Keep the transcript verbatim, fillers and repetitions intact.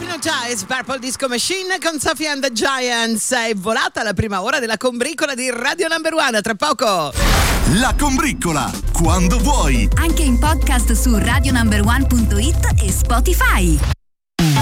Hypnotize, Purple Disco Machine con Sophie and the Giants. È volata la prima ora della combriccola di Radio Number One. Tra poco La combriccola, quando vuoi, anche in podcast su radio number one punto it e Spotify.